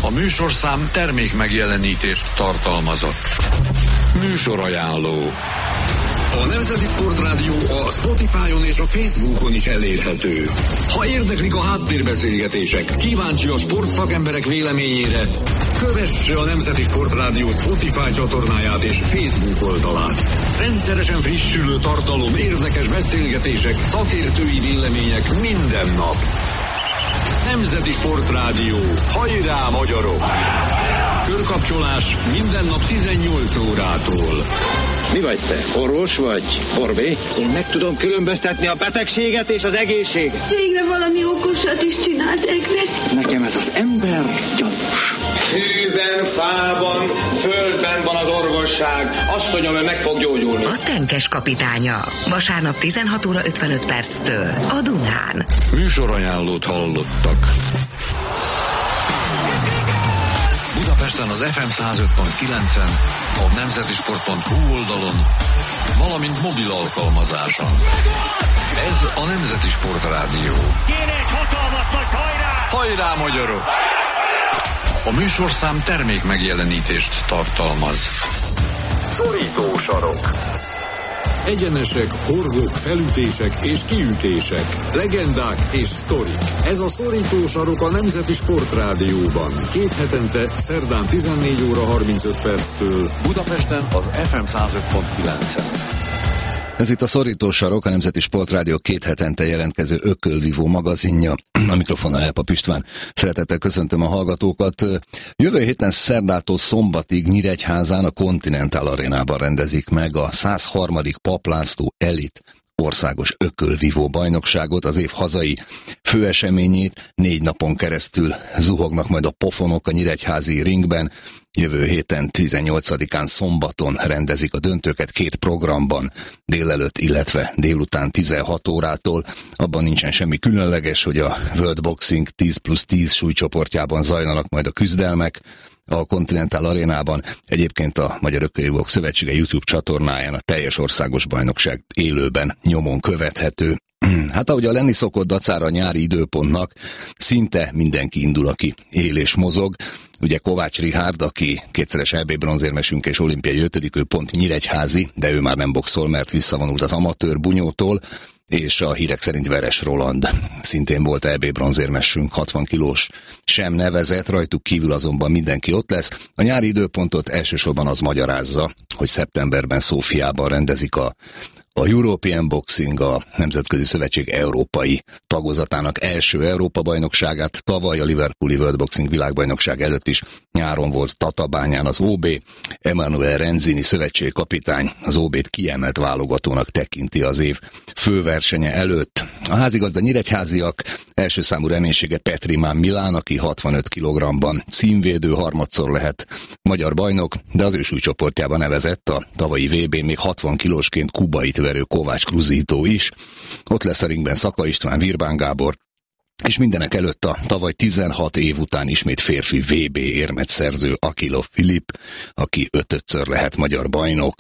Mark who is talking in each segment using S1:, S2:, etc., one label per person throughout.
S1: A műsorszám termék megjelenítést tartalmazott. Műsorajánló. A Nemzeti Sportrádió a Spotify-on és a Facebookon is elérhető. Ha érdeklik a háttérbeszélgetések, kíváncsi a sportszakemberek véleményére, kövesse a Nemzeti Sportrádió Spotify csatornáját és Facebook oldalát. Rendszeresen frissülő tartalom, érdekes beszélgetések, szakértői vélemények minden nap. Nemzeti Sportrádió. Hajrá, magyarok! Körkapcsolás minden nap 18 órától.
S2: Mi vagy te? Orvos vagy? Orbé?
S3: Én meg tudom különböztetni a betegséget és az egészséget.
S4: Végre valami okosat is csinált Egrest.
S3: Nekem ez az ember gyanús.
S2: Hűben, fában, földben van az orvosság. Asszonyom, ő meg fog gyógyulni.
S5: A Tenkes kapitánya. Vasárnap 16 óra 55 perctől a Dunán.
S1: Műsorajánlót hallottak. Budapesten az FM 105.9-en, a nemzetisport.hu oldalon, valamint mobil alkalmazáson. Ez a Nemzeti Sportrádió.
S6: Kéne egy hatalmas nagy hajrá!
S1: Hajrá, magyarok! A műsorszám termék megjelenítést tartalmaz. Szorító sarok. Egyenesek, horgok, felütések és kiütések, legendák és sztorik. Ez a Szorító sarok a Nemzeti Sportrádióban. Két hetente, szerdán 14 óra 35 perctől. Budapesten az FM 105.9-en.
S7: Ez itt a Szorító sarok, a Nemzeti Sportrádió két hetente jelentkező ökölvívó magazinja. A mikrofonnal Elpap István. Szeretettel köszöntöm a hallgatókat. Jövő héten szerdától szombatig Nyíregyházán a Continental Arénában rendezik meg a 103. Papp László Elit országos ökölvívó bajnokságot, az év hazai főeseményét. 4 napon keresztül zuhognak majd a pofonok a nyíregyházi ringben. Jövő héten 18-án szombaton rendezik a döntőket 2 programban, délelőtt, illetve délután 16 órától. Abban nincsen semmi különleges, hogy a World Boxing 10+10 súlycsoportjában zajlanak majd a küzdelmek a Continental Arénában. Egyébként a Magyar Ökölvívók Szövetsége YouTube csatornáján a teljes országos bajnokság élőben nyomon követhető. Hát ahogy a lenni szokott dacára a nyári időpontnak, szinte mindenki indul, aki él és mozog. Ugye Kovács Richárd, aki kétszeres EB bronzérmesünk és olimpiai 5., ő pont nyíregyházi, de ő már nem boxol, mert visszavonult az amatőr bunyótól, és a hírek szerint Veres Roland szintén volt EB bronzérmesünk, 60 kilós sem nevezett, rajtuk kívül azonban mindenki ott lesz. A nyári időpontot elsősorban az magyarázza, hogy szeptemberben Szófiában rendezik a European Boxing, a Nemzetközi Szövetség európai tagozatának első Európa-bajnokságát. Tavaly a Liverpooli World Boxing világbajnokság előtt is nyáron volt Tatabányán az OB. Emanuele Renzini szövetségkapitány az OB-t kiemelt válogatónak tekinti az év főversenye előtt. A házigazda nyíregyháziak első számú reménysége Petrimán Milán, aki 65 kg-ban címvédő, harmadszor lehet magyar bajnok, de az ő súlycsoportjában nevezett a tavalyi VB-n még 60 kilósként kubait verő Kovács Kruzító is. Ott lesz a ringben Szaka István, Virbán Gábor, és mindenek előtt a tavaly 16 év után ismét férfi VB érmet szerző Akilov Filip, aki 5-ször lehet magyar bajnok.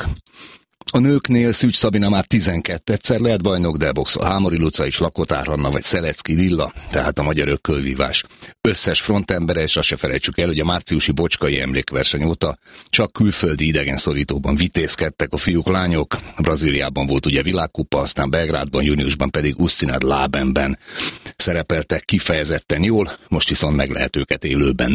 S7: A nőknél Szűcs Szabina már 12-szer lehet bajnok, de boxol Hámori Luca is, Lakotár Hanna vagy Szelecki Lilla, tehát a magyar ökölvívás összes frontembere, és azt se felejtsük el, hogy a márciusi bocskai emlékverseny óta csak külföldi idegenszorítóban vitézkedtek a fiúk-lányok. Brazíliában volt ugye világkupa, aztán Belgrádban, júniusban pedig Ustinad Labenben szerepeltek kifejezetten jól, most viszont meg lehet őket élőben